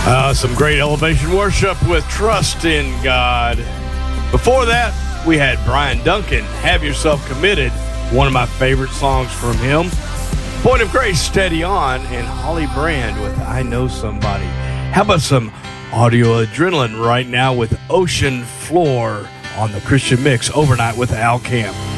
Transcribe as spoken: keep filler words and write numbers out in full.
Uh, some great elevation worship with Trust in God. Before that, we had Brian Duncan, Have Yourself Committed, one of my favorite songs from him. Point of Grace, Steady On, and Holly Brand with I Know Somebody. How about some audio adrenaline right now with Ocean Floor on the Christian Mix overnight with Al Camp.